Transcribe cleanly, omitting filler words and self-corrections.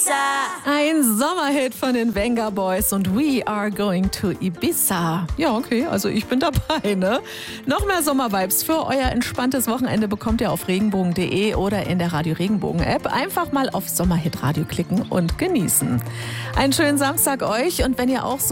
Ein Sommerhit von den Venga Boys und We Are Going to Ibiza. Ja, okay, also ich bin dabei, ne? Noch mehr Sommervibes für euer entspanntes Wochenende bekommt ihr auf regenbogen.de oder in der Radio Regenbogen App. Einfach mal auf Sommerhit Radio klicken und genießen. Einen schönen Samstag euch und wenn ihr auch